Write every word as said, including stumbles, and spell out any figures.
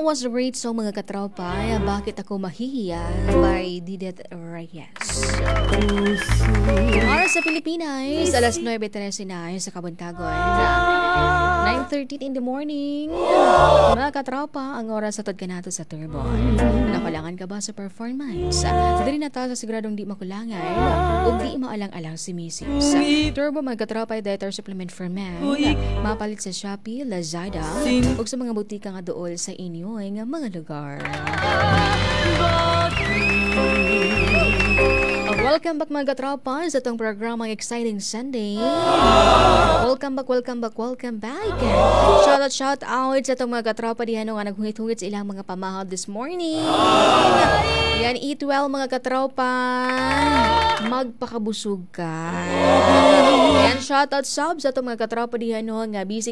was the rate song mga katropa? Ay, bakit ako mahihiya by Didet Reyes. Oras sa Pilipinas, alas nueve trese na sa Kabuntagon. nine thirteen in the morning. Mga katropa, ang oras sa tod ka nato sa Turbo. Nakulangan ka ba sa performance? Dali na ta sa siguradong di makulangan o di maalang-alang si Missus. Turbo mga katropa ay dietary supplement for men. Mapalit sa Shopee, Lazada, o sa mga butika nga dool sa inyo ay nga mga lugar. Welcome back mga katropa sa itong programang Exciting Sunday. Welcome back, welcome back, welcome back. Shout out, shout out sa itong mga katropa diyan nga naghungit-hungit sa ilang mga pamahal this morning. Yan, eat well mga katropa. Magpakabusog ka. Yan, shout out sub sa itong mga katropa diyan nga busy